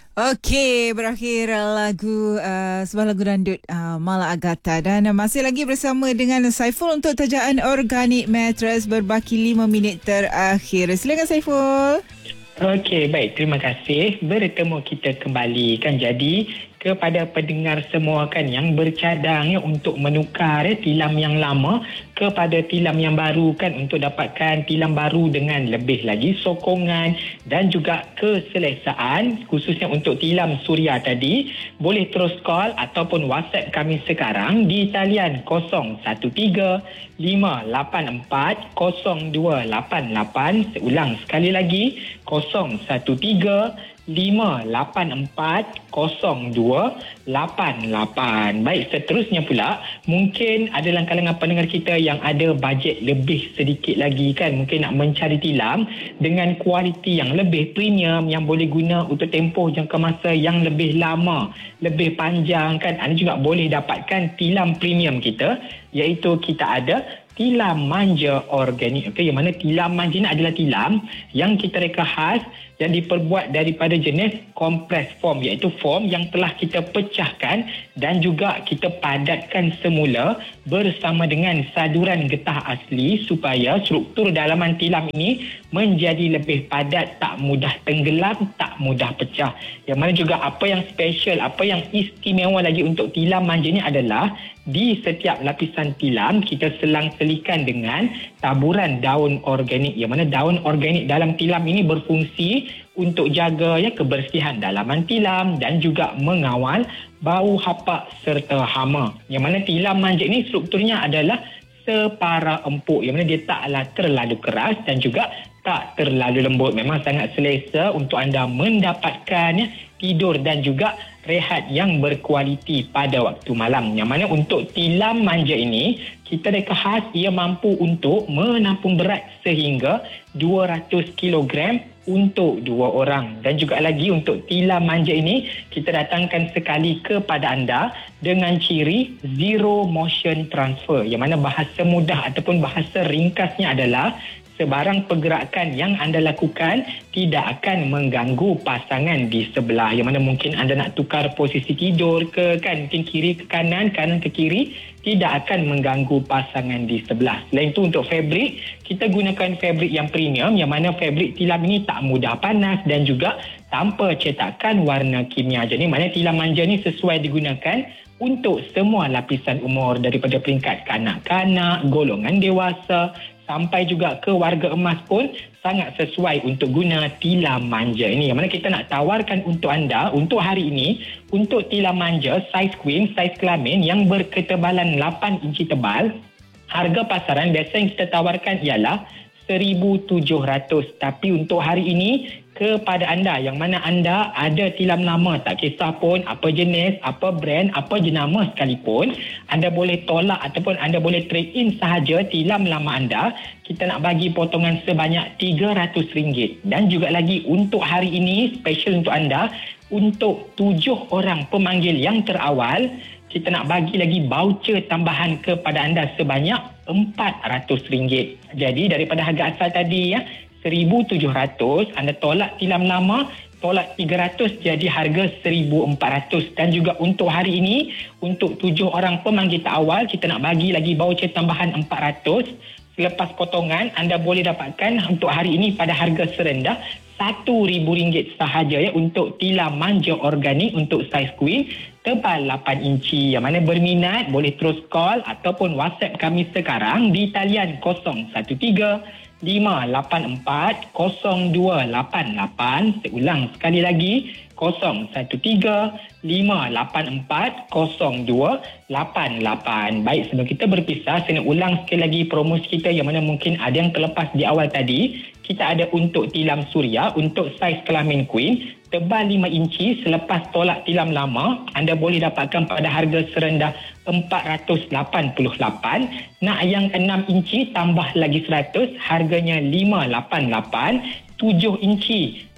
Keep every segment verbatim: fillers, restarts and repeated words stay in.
Okey, berakhir lagu uh, sebuah lagu dangdut uh, Mala Agata, dan uh, masih lagi bersama dengan Saiful untuk tajaan organik mattress berbaki lima minit terakhir. Silakan Saiful. Okey, baik. Terima kasih. Bertemu kita kembali kan. Jadi kepada pendengar semua kan yang bercadang ya, untuk menukar ya, tilam yang lama kepada tilam yang baru kan, untuk dapatkan tilam baru dengan lebih lagi sokongan dan juga keselesaan, khususnya untuk tilam suria tadi, boleh terus call ataupun WhatsApp kami sekarang di talian kosong satu tiga lima lapan empat kosong dua lapan lapan. Seulang sekali lagi, kosong satu tiga lima lapan empat kosong dua lapan lapan. Baik, seterusnya pula, mungkin ada kalangan pendengar kita yang ada bajet lebih sedikit lagi kan, mungkin nak mencari tilam dengan kualiti yang lebih premium yang boleh guna untuk tempoh jangka masa yang lebih lama, lebih panjang kan. Anda juga boleh dapatkan tilam premium kita, iaitu kita ada tilam manja organik. Okey, yang mana tilam manja ini adalah tilam yang kita reka khas yang diperbuat daripada jenis kompres foam, iaitu foam yang telah kita pecahkan dan juga kita padatkan semula bersama dengan saduran getah asli supaya struktur dalaman tilam ini menjadi lebih padat, tak mudah tenggelam, tak mudah pecah. Yang mana juga apa yang special, apa yang istimewa lagi untuk tilam manja ini adalah di setiap lapisan tilam kita selang-selikan dengan taburan daun organik, yang mana daun organik dalam tilam ini berfungsi untuk jaga ya kebersihan dalaman tilam dan juga mengawal bau hapak serta hama. Yang mana tilam manja ini strukturnya adalah separa empuk, yang mana dia taklah terlalu keras dan juga tak terlalu lembut. Memang sangat selesa untuk anda mendapatkan ya, tidur dan juga rehat yang berkualiti pada waktu malam. Yang mana untuk tilam manja ini, kita reka khas ia mampu untuk menampung berat sehingga dua ratus kilogram untuk dua orang. Dan juga lagi untuk tilam manja ini, kita datangkan sekali kepada anda dengan ciri zero motion transfer, yang mana bahasa mudah ataupun bahasa ringkasnya adalah sebarang pergerakan yang anda lakukan tidak akan mengganggu pasangan di sebelah. Yang mana mungkin anda nak tukar posisi tidur ke kan, mungkin kiri ke kanan, kanan ke kiri, tidak akan mengganggu pasangan di sebelah. Selain itu untuk fabrik, kita gunakan fabrik yang premium, yang mana fabrik tilam ini tak mudah panas dan juga tanpa cetakan warna kimia. Jadi mana tilam manja ini sesuai digunakan untuk semua lapisan umur, daripada peringkat kanak-kanak, golongan dewasa sampai juga ke warga emas pun sangat sesuai untuk guna tilam manja ini. Yang mana kita nak tawarkan untuk anda untuk hari ini, untuk tilam manja saiz queen, saiz kelamin yang berketebalan lapan inci tebal, harga pasaran biasa yang kita tawarkan ialah seribu tujuh ratus. Tapi untuk hari ini, kepada anda yang mana anda ada tilam lama, tak kisah pun apa jenis, apa brand, apa jenama sekalipun, anda boleh tolak ataupun anda boleh trade in sahaja tilam lama anda. Kita nak bagi potongan sebanyak tiga ratus ringgit. Dan juga lagi untuk hari ini, special untuk anda, untuk tujuh orang pemanggil yang terawal, kita nak bagi lagi voucher tambahan kepada anda sebanyak empat ratus ringgit. Jadi daripada harga asal tadi ya, seribu tujuh ratus, anda tolak tilam lama, tolak tiga ratus, jadi harga seribu empat ratus. Dan juga untuk hari ini, untuk tujuh orang pemanggil awal, kita nak bagi lagi voucher tambahan empat ratus. Selepas potongan, anda boleh dapatkan untuk hari ini pada harga serendah satu ribu ringgit sahaja ya, untuk tilam manja organik untuk saiz queen tebal lapan inci. Yang mana berminat boleh terus call ataupun WhatsApp kami sekarang di talian kosong satu tiga lima lapan empat kosong dua lapan lapan. Seulang sekali lagi, kosong satu tiga lima lapan empat kosong dua lapan lapan. Baik, sebelum kita berpisah, saya nak ulang sekali lagi promosi kita yang mana mungkin ada yang terlepas di awal tadi. Kita ada untuk tilam suria untuk saiz kelamin queen tebal lima inci. Selepas tolak tilam lama, anda boleh dapatkan pada harga serendah empat ratus lapan puluh lapan. Nak yang enam inci tambah lagi seratus, harganya lima ratus lapan puluh lapan. tujuh inci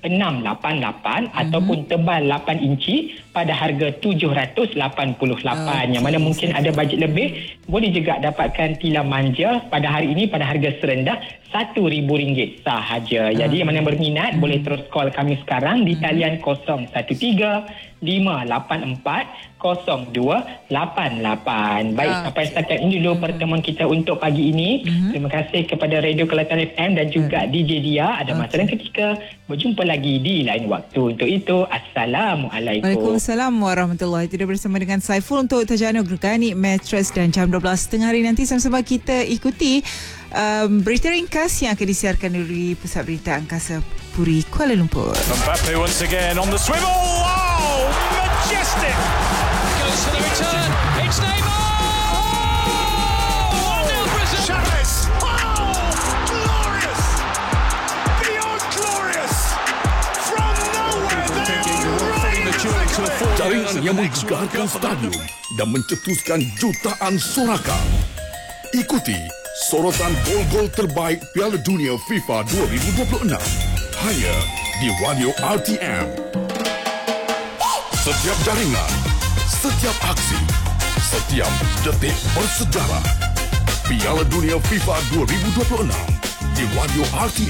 enam lapan lapan mm-hmm. ataupun tebal lapan inci pada harga tujuh ratus lapan puluh lapan. Okay. Yang mana mungkin ada bajet lebih, boleh juga dapatkan tilam manja pada hari ini pada harga serendah satu ribu ringgit sahaja. Uh. Jadi yang mana berminat mm-hmm. boleh terus call kami sekarang di talian kosong satu tiga lima lapan empat kosong dua lapan lapan. Baik, uh. sampai setakat ini dulu mm-hmm. pertemuan kita untuk pagi ini. Mm-hmm. Terima kasih kepada Radio Kelatan F M dan juga mm-hmm. D J Dia. Ada masa dan ketika berjumpa lagi di lain waktu. Untuk itu, Assalamualaikum. Waalaikumsalam warahmatullahi. Tidak bersama dengan Saiful untuk tajuk organik mattress, dan jam dua belas tiga puluh hari nanti sama-sama kita ikuti um, berita ringkas yang akan disiarkan dari Pusat Berita Angkasa Puri Kuala Lumpur. Mbappe once again on the swivel. Oh, majestic. Goes for the return. It's Neymar. Oh, one nil Brazil. Chavez. Oh, glorious. Beyond glorious. From nowhere there. Jaringan yang menggegarkan stadium dan mencetuskan jutaan sorakan. Ikuti sorotan gol-gol terbaik Piala Dunia FIFA dua ribu dua puluh enam hanya di Radio R T M. Setiap jaringan, setiap aksi, setiap detik bersejarah. Piala Dunia FIFA dua ribu dua puluh enam di Radio R T